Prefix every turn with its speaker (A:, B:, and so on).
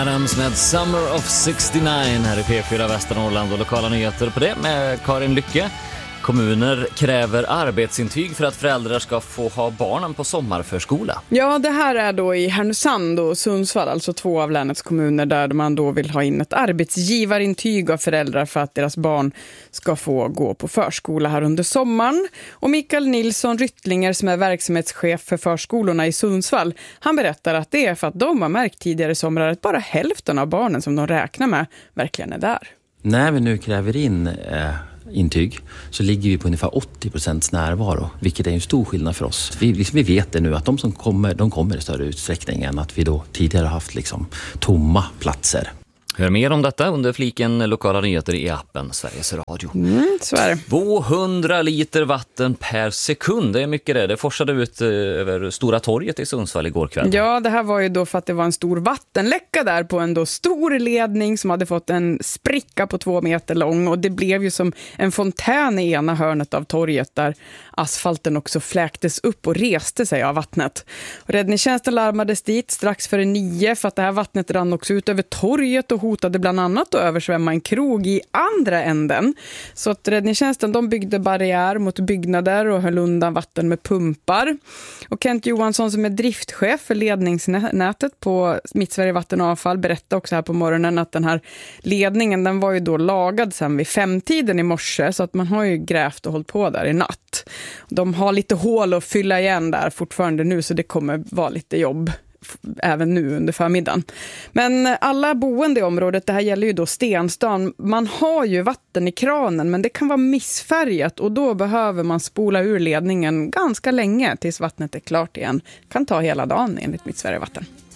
A: Adams med Summer of 69 här i P4 Västernorrland och lokala nyheter på det med Karin Lycke. Kommuner kräver arbetsintyg för att föräldrar ska få ha barnen på sommarförskola.
B: Ja, det här är då i Härnösand och Sundsvall, alltså 2 av länets kommuner där man då vill ha in ett arbetsgivarintyg av föräldrar för att deras barn ska få gå på förskola här under sommaren. Och Mikael Nilsson Ryttlinger som är verksamhetschef för förskolorna i Sundsvall, han berättar att det är för att de har märkt tidigare i sommar att bara hälften av barnen som de räknar med verkligen är där.
C: När vi nu kräver in intyg så ligger vi på ungefär 80% närvaro, vilket är en stor skillnad för oss. Vi vet det nu att de som kommer, de kommer i större utsträckning än att vi då tidigare haft tomma platser.
A: Hör mer om detta under fliken lokala nyheter i appen Sveriges Radio.
B: Så är det.
A: 200 liter vatten per sekund, det är mycket det. Det forsade ut över Stora torget i Sundsvall igår kväll.
B: Ja, det här var ju då för att det var en stor vattenläcka där på en då stor ledning som hade fått en spricka på 2 meter lång. Och det blev ju som en fontän i ena hörnet av torget där asfalten också fläktes upp och reste sig av vattnet. Och räddningstjänsten larmades dit strax före 9 för att det här vattnet rann också ut över torget och hotade bland annat att översvämma en krog i andra änden. Så att räddningstjänsten de byggde barriär mot byggnader och höll undan vatten med pumpar. Och Kent Johansson som är driftchef för ledningsnätet på Mittsverige Vatten och Avfall berättade också här på morgonen att den här ledningen den var ju då lagad sen vid 5-tiden i morse så att man har ju grävt och hållit på där i natt. De har lite hål att fylla igen där fortfarande nu så det kommer vara lite jobb även nu under förmiddagen. Men alla boende i området, det här gäller ju då Stenstan, man har ju vatten i kranen men det kan vara missfärgat och då behöver man spola ur ledningen ganska länge tills vattnet är klart igen. Kan ta hela dagen enligt Mittsverige Vatten.